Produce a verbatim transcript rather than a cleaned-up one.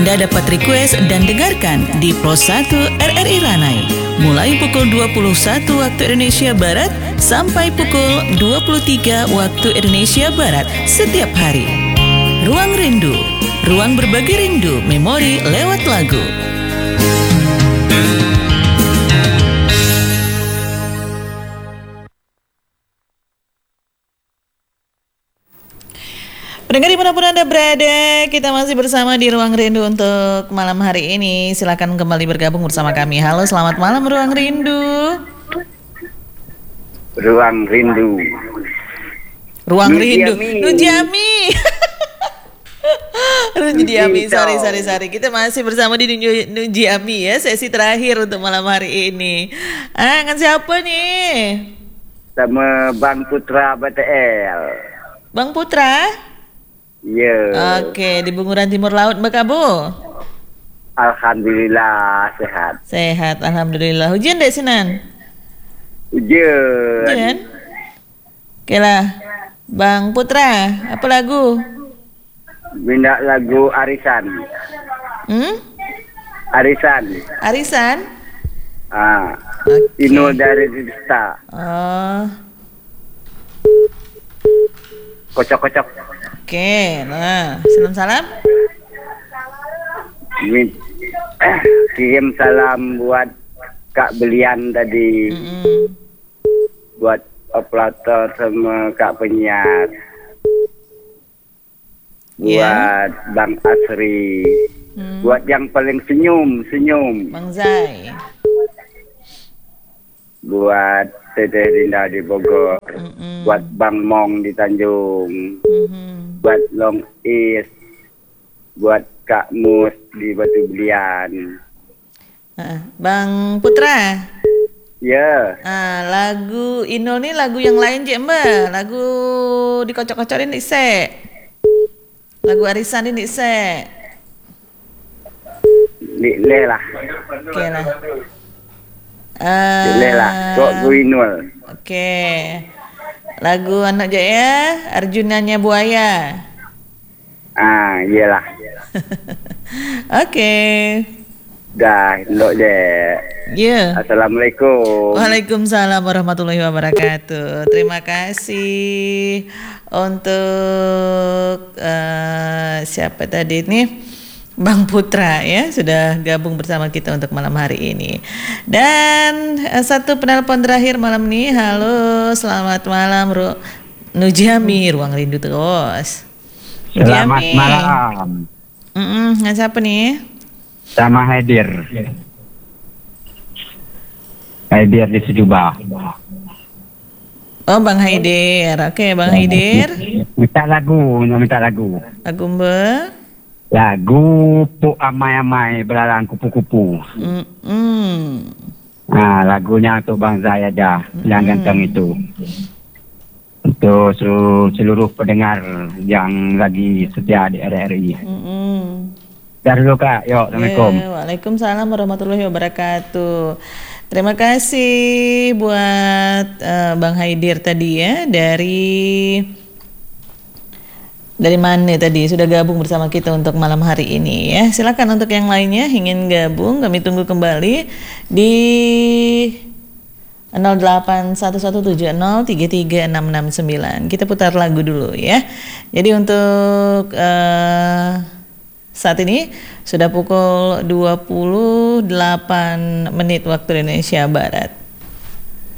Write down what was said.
Anda dapat request dan dengarkan di Pros satu R R I Ranai mulai pukul dua puluh satu waktu Indonesia Barat sampai pukul dua puluh tiga waktu Indonesia Barat setiap hari. Ruang Rindu, ruang berbagi rindu, memori lewat lagu. Pendengar dimanapun Anda berada, kita masih bersama di Ruang Rindu untuk malam hari ini. Silakan kembali bergabung bersama kami. Halo, selamat malam Ruang Rindu. Ruang Rindu. Ruang Rindu. Nujami. Nujami, sorry, sorry, sorry. Kita masih bersama di Nujami ya, sesi terakhir untuk malam hari ini. Ah, dengan siapa nih? Sama Bang Putra B T L. Bang Putra? Ya. Oke, di Bunguran Timur Laut, Mbak Kabu? Alhamdulillah sehat. Sehat, alhamdulillah. Hujan dek Sinan? Hujan. Hujan? Oke lah. Bang Putra, apa lagu? Minta lagu Arisan. Hmm? Arisan. Arisan? Ah. Okay. Inul dari Dista. Oh. Kocok-kocok. Oke, nah, salam-salam. Eh, kirim salam buat Kak Belian tadi. Mm-mm. Buat operator sama Kak Penyiar. Buat Yeah. Bang Asri. Hmm. Buat yang paling senyum-senyum. Bang Zai. Buat Teteh Rinda di Bogor. Mm-mm. Buat Bang Mong di Tanjung. Mm-hmm. Buat Long East. Buat Kak Mus di Batu Belian. Uh, Bang Putra. Ya. Ah, lagu Inul nih lagu yang lain je Mbak. Lagu dikocok-kocokin di se. Lagu Arisan ini se. Lek lah. Oke lah. Uh, Lek lah. Kok Bu Inul. Oke. Lagu anak Jaya, Arjunanya Buaya. Ah, iyalah. Oke. Dah, ndok je. Ya. Assalamualaikum. Waalaikumsalam warahmatullahi wabarakatuh. Terima kasih untuk uh, siapa tadi nih? Bang Putra ya sudah gabung bersama kita untuk malam hari ini. Dan uh, satu penelpon terakhir malam ini. Halo, selamat malam Ru Nujami, Ruang Rindu terus. Selamat Nujami. malam. Mm-mm, dengan siapa nih? Sama Haidir. Haidir di Sejubah. Oh, Bang Haidir. Oke, Bang Haidir. Minta lagu, minta lagu. Lagu Mbak. Lagu Puk Amai-Amai Belalang Kupu-Kupu. Mm-mm. Nah, lagunya untuk Bang Zayada yang ganteng itu. Untuk seluruh pendengar yang lagi setia di R R I. Mm-mm. Dari dulu Kak, yuk, Assalamualaikum. Yeah, waalaikumsalam warahmatullahi wabarakatuh. Terima kasih buat uh, Bang Haidir tadi ya dari dari mana tadi sudah gabung bersama kita untuk malam hari ini ya. Silakan untuk yang lainnya ingin gabung, kami tunggu kembali di nol delapan satu satu tujuh nol tiga tiga enam enam sembilan. Kita putar lagu dulu ya. Jadi untuk uh, saat ini sudah pukul dua puluh delapan menit waktu Indonesia Barat.